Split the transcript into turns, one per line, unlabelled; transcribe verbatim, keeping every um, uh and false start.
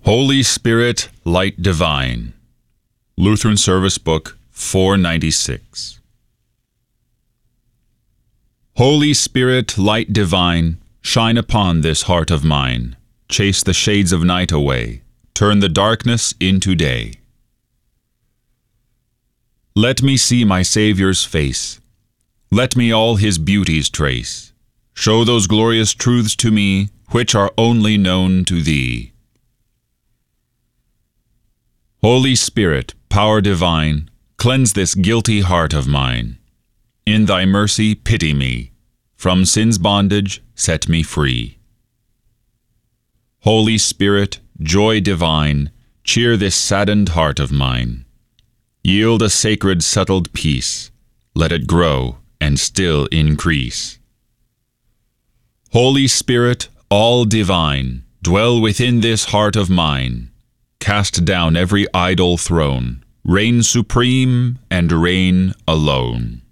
Holy Spirit, Light Divine. Lutheran Service Book four ninety-six. Holy Spirit, Light Divine, shine upon this heart of mine. Chase the shades of night away. Turn the darkness into day. Let me see my Saviour's face. Let me all his beauties trace. Show those glorious truths to me, which are only known to thee. Holy Spirit, power divine, cleanse this guilty heart of mine. In thy mercy pity me. From sin's bondage set me free. Holy Spirit, joy divine, cheer this saddened heart of mine. Yield a sacred settled peace. Let it grow and still increase. Holy Spirit, all divine, dwell within this heart of mine. Cast down every idol throne. Reign supreme and reign alone.